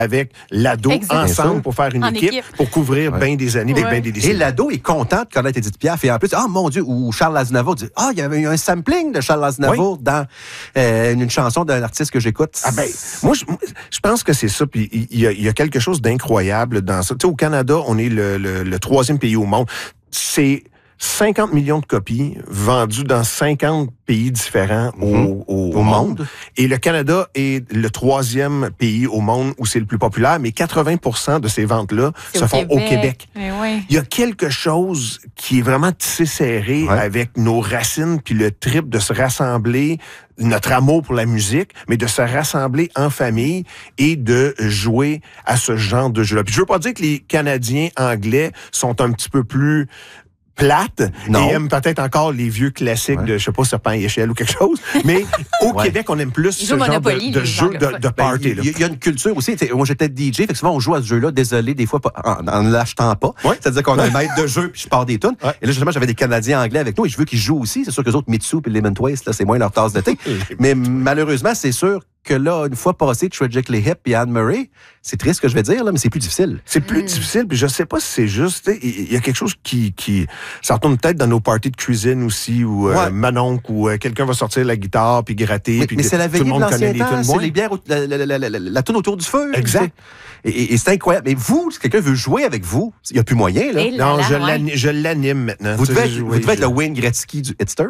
avec l'ado ensemble pour faire une équipe, pour couvrir bien des années, bien des décennies. Et l'ado est content de connaître Édith Piaf. Et en plus, mon Dieu, ou Charles Aznavour dit, il y avait eu un sampling de Charles Aznavour dans une chanson d'un artiste que j'écoute. Moi, je pense que c'est ça. Puis il y a quelque chose d'incroyable dans ça. Tu sais, au Canada, on est le troisième pays au monde. C'est 50 millions de copies vendues dans 50 pays différents au monde. Et le Canada est le troisième pays au monde où c'est le plus populaire, mais 80% de ces ventes-là se font au Québec. Il y a quelque chose qui est vraiment tissé serré avec nos racines, puis le trip de se rassembler, notre amour pour la musique, mais de se rassembler en famille et de jouer à ce genre de jeu-là. Puis je veux pas dire que les Canadiens anglais sont un petit peu plus plates et aiment peut-être encore les vieux classiques de, je sais pas, Serpent et Échelle ou quelque chose, mais au Québec, on aime plus ce genre de jeu de party. Il y a une culture aussi. Moi, j'étais DJ, fait que souvent, on joue à ce jeu-là, désolé, des fois, en ne l'achetant pas. C'est-à-dire qu'on a un maître de jeu, puis je pars des tunes. Et là, justement, j'avais des Canadiens anglais avec nous, et je veux qu'ils jouent aussi. C'est sûr que les autres, Mitsu et Lemon Twist, là, c'est moins leur tasse de thé. Mais malheureusement, c'est sûr que là, une fois passé Tragically Hip et Anne Murray, c'est triste ce que je vais dire, là, mais c'est plus difficile. C'est plus difficile, puis je sais pas si c'est juste, il y a quelque chose qui ça retourne peut-être dans nos parties de cuisine aussi, où Manon, où quelqu'un va sortir la guitare, puis gratter, puis mais c'est la veillée tout le monde connaît les tunes. C'est les bières, la toune autour du feu. Exact. Et c'est incroyable. Mais vous, si quelqu'un veut jouer avec vous, il n'y a plus moyen, là. Non, je l'anime maintenant. Vous devez être le Wayne Gretzky du hipster.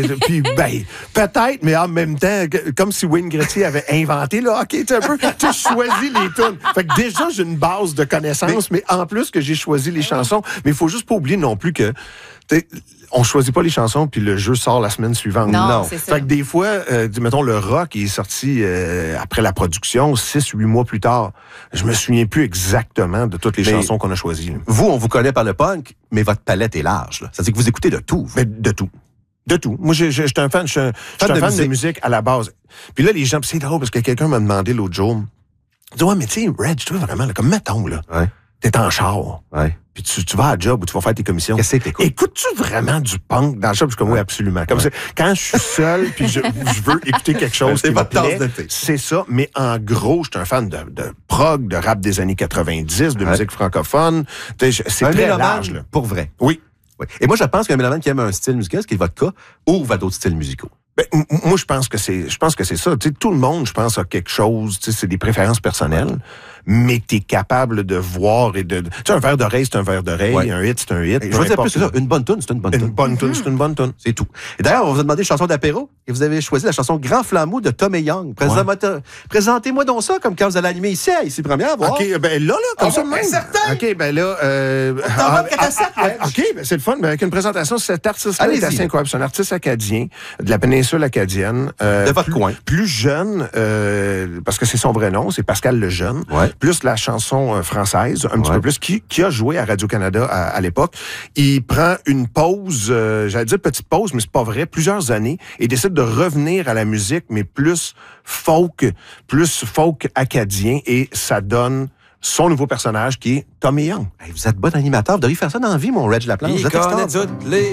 Peut-être, mais en même temps, comme si Wayne Gretzky avait inventé le hockey, tu choisis les tunes. Fait que déjà, j'ai une base de connaissances, mais en plus que j'ai choisi les chansons. Mais il faut juste pas oublier non plus que on choisit pas les chansons puis le jeu sort la semaine suivante. Non. C'est ça. Fait que des fois, mettons, le rock est sorti après la production 6-8 mois plus tard. Je me souviens plus exactement de toutes les chansons qu'on a choisies. Là. Vous, on vous connaît par le punk, mais votre palette est large. Là. C'est-à-dire que vous écoutez de tout. Mais de tout. De tout. Moi, je suis un fan, je suis un fan de musique à la base. Puis là, les gens, c'est drôle parce que quelqu'un m'a demandé l'autre jour, il dit, mais tu sais, Reg, tu vois vraiment, là, comme mettons, là, t'es en char. Puis tu vas à job ou tu vas faire tes commissions. Qu'est-ce que t'écoutes? Écoutes-tu vraiment du punk dans le job? Comme oui, absolument. Comme quand je suis seul puis je veux écouter quelque chose qui me plaît, c'est ça. Mais en gros, je suis un fan de prog, de rap des années 90, de musique francophone. C'est très large. Là. Pour vrai. Oui. Et moi, je pense qu'un mélomane qui aime un style musical, ce qui est votre cas, ouvre à d'autres styles musicaux. Moi, je pense que c'est ça. Tu sais, tout le monde, je pense, a quelque chose. Tu sais, c'est des préférences personnelles, mais t'es capable de voir et de. Tu sais, un verre d'oreille, c'est un verre d'oreille. Un hit, c'est un hit. Je veux dire plus que ça. Une bonne toune, c'est une bonne toune. Une bonne toune, c'est une bonne toune. C'est tout. Et d'ailleurs, on vous a demandé une chanson d'apéro et vous avez choisi la chanson Grand Flambeau de Tom et Young. Présentez-moi donc ça comme quand vous allez animer ici première. Voir. OK, là, comme ça, même. Certain. OK, là. OK, c'est le fun. Mais avec une présentation, cet artiste-là est assez incroyable. C'est un artiste acadien de la péninsule acadienne. De votre coin. Plus jeune, parce que c'est son vrai nom, c'est Pascal Lejeune. Plus la chanson française, un petit peu plus, qui a joué à Radio-Canada à l'époque. Il prend une pause, j'allais dire petite pause, mais c'est pas vrai, plusieurs années, et décide de revenir à la musique, mais plus folk acadien, et ça donne son nouveau personnage qui est Tom et Young. Hey, vous êtes bon animateur, vous devriez faire ça dans la vie, mon Reg Laplante. Vous êtes extraordinaire.